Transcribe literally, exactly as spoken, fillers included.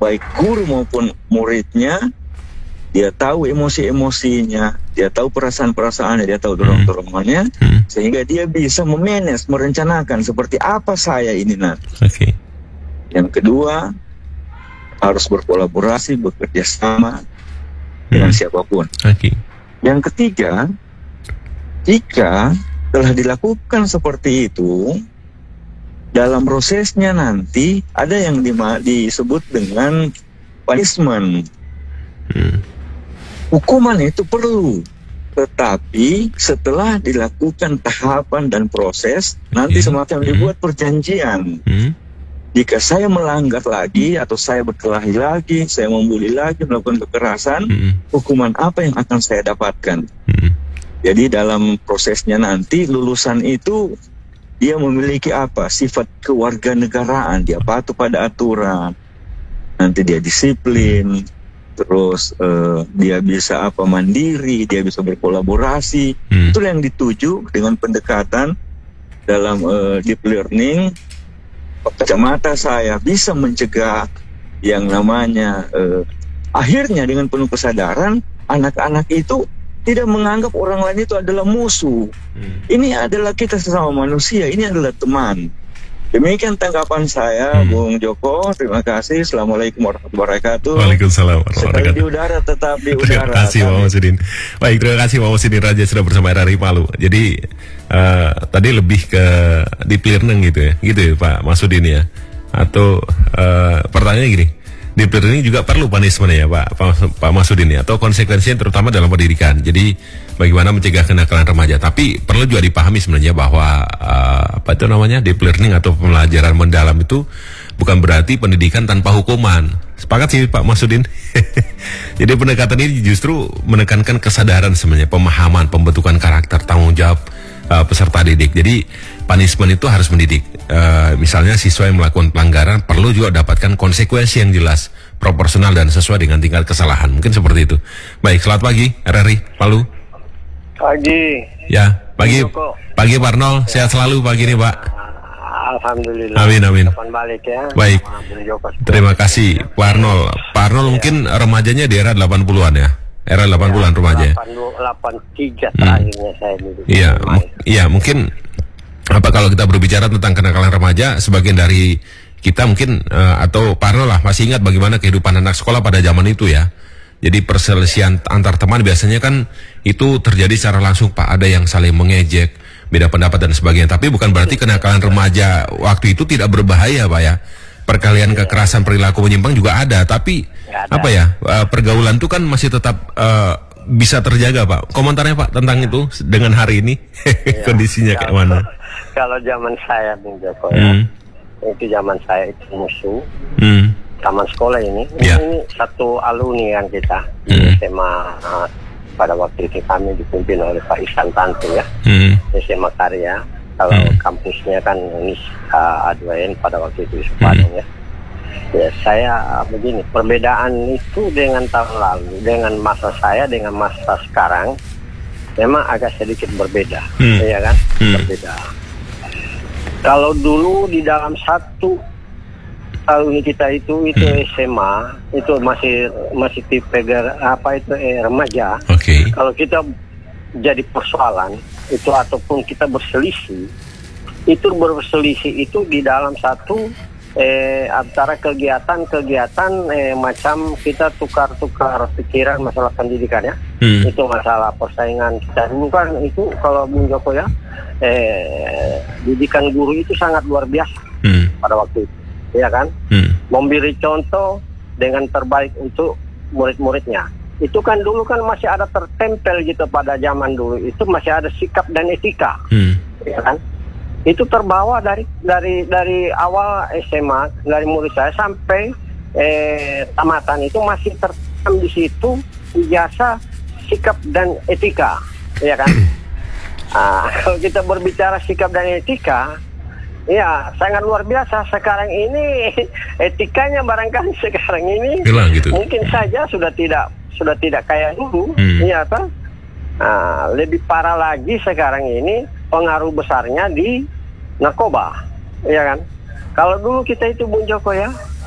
baik guru maupun muridnya. Dia tahu emosi-emosinya, dia tahu perasaan-perasaannya, dia tahu dorong-dorongannya, hmm. sehingga dia bisa memanage, merencanakan seperti apa saya ini nanti. Okay. Yang kedua, harus berkolaborasi, bekerja sama hmm. dengan siapapun. Okay. Yang ketiga, jika telah dilakukan seperti itu, dalam prosesnya nanti ada yang di, disebut dengan punishment. Hmm. Hukuman itu perlu, tetapi setelah dilakukan tahapan dan proses, nanti yeah. semacam hmm. dibuat perjanjian. Hmm. Jika saya melanggar lagi atau saya berkelahi lagi, saya membuli lagi, melakukan kekerasan, hmm. hukuman apa yang akan saya dapatkan? Hmm. Jadi dalam prosesnya nanti lulusan itu dia memiliki apa? Sifat kewarganegaraan, dia patuh pada aturan, nanti dia disiplin. Terus uh, dia bisa apa mandiri, dia bisa berkolaborasi. Hmm. Itu yang dituju dengan pendekatan dalam uh, deep learning. Kacamata saya bisa mencegah yang namanya uh, akhirnya dengan penuh kesadaran anak-anak itu tidak menganggap orang lain itu adalah musuh. Hmm. Ini adalah kita sesama manusia, ini adalah teman. Demikian tanggapan saya, hmm. Bung Joko. Terima kasih. Assalamualaikum warahmatullahi wabarakatuh. Waalaikumsalam warahmatullahi wabarakatuh. Sekali di udara, tetap di udara. Terima kasih Pak Masudin. Baik, terima kasih Pak Masudin Raja sudah bersama R R I Palu. Jadi uh, tadi lebih ke deep learning gitu ya, gitu ya Pak Masudin ya. Atau uh, pertanyaannya gini, deep learning juga perlu punishment ya Pak Pak, Pak Masudin ya, atau konsekuensinya terutama dalam pendidikan. Jadi bagaimana mencegah kenakalan remaja. Tapi perlu juga dipahami sebenarnya bahwa uh, apa itu namanya deep learning atau pembelajaran mendalam itu bukan berarti pendidikan tanpa hukuman. Sepakat sih Pak Masudin. Jadi pendekatan ini justru menekankan kesadaran sebenarnya, pemahaman, pembentukan karakter, tanggung jawab uh, peserta didik. Jadi punishment itu harus mendidik. Uh, misalnya siswa yang melakukan pelanggaran perlu juga dapatkan konsekuensi yang jelas, proporsional dan sesuai dengan tingkat kesalahan. Mungkin seperti itu. Baik, selamat pagi R R I Palu. Pagi. Ya, pagi. Pagi Pak Arnold, ya. Sehat selalu pagi ini Pak. Alhamdulillah. Amin amin. Kapan balik ya. Baik. Terima kasih Pak Arnold. Pak Arnold ya. Mungkin remajanya di era delapan puluhan ya. Era delapan puluhan ya, remaja. delapan puluh tiga terakhirnya hmm. saya dulu. Iya, m- iya mungkin apa kalau kita berbicara tentang kenakalan remaja, sebagian dari kita mungkin uh, atau Pak Arnold lah masih ingat bagaimana kehidupan anak sekolah pada zaman itu ya. Jadi perselisihan antar teman biasanya kan itu terjadi secara langsung Pak. Ada yang saling mengejek, beda pendapat dan sebagainya. Tapi bukan berarti kenakalan remaja waktu itu tidak berbahaya Pak ya. Perkalian kekerasan perilaku menyimpang juga ada. Tapi ada. apa ya, pergaulan itu kan masih tetap uh, bisa terjaga Pak. Komentarnya Pak tentang itu dengan hari ini ya, kondisinya kayak mana? Kalau zaman saya Bung Joko hmm. ya, itu zaman saya itu musuh. Hmm. Taman sekolah ini, ya. ini satu alumni yang kita hmm. S M A uh, pada waktu itu kami dipimpin oleh Pak Ihsan Tantu ya, hmm. S M A Karya. Kalau hmm. kampusnya kan ini uh, A dua N pada waktu itu Padang hmm. ya. Ya saya uh, begini, perbedaan itu dengan tahun lalu, dengan masa saya dengan masa sekarang, memang agak sedikit berbeda, hmm. ya kan, hmm. berbeda. Kalau dulu di dalam satu alumni kita itu itu hmm. S M A itu masih masih tipe apa itu eh, remaja. Okay. Kalau kita jadi persoalan itu ataupun kita berselisih, itu berselisih itu di dalam satu eh, antara kegiatan-kegiatan eh, macam kita tukar-tukar pikiran masalah pendidikan ya. Hmm. Itu masalah persaingan kita dulu kan itu kalau Bung Joko ya eh, didikan guru itu sangat luar biasa hmm. pada waktu itu. Ya kan, hmm. memberi contoh dengan terbaik untuk murid-muridnya. Itu kan dulu kan masih ada tertempel gitu pada zaman dulu. Itu masih ada sikap dan etika, hmm. ya kan. Itu terbawa dari dari dari awal S M A dari murid saya sampai eh, tamatan itu masih tertanam di situ jasa sikap dan etika, ya kan. Nah, kalau kita berbicara sikap dan etika. Ya, sangat luar biasa sekarang ini etikanya barangkali sekarang ini Gila, gitu. mungkin saja sudah tidak sudah tidak kayak dulu, hmm. ya kan? Nah, lebih parah lagi sekarang ini pengaruh besarnya di narkoba, ya kan? Kalau dulu kita itu Bung Joko ya,